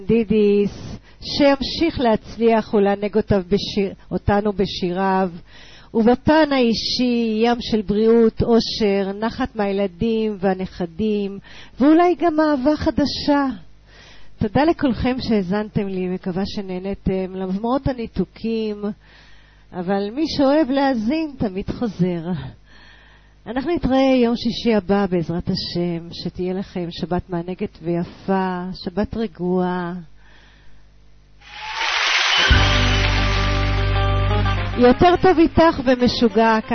דידיס, שימשיך להצליח ולענג אותנו בשיריו, ובפן האישי ים של בריאות, אושר, נחת מהילדים והנכדים, ואולי גם אהבה חדשה. תודה לכולכם שהזנתם לי, מקווה שנהנתם, למרות הניתוקים, אבל מי שאוהב להאזין תמיד חוזר. אנחנו נתראה יום שישי הבא בעזרת השם, שתהיה לכם שבת מענגת ויפה, שבת רגועה. יותר טוב איתך ומשוגע.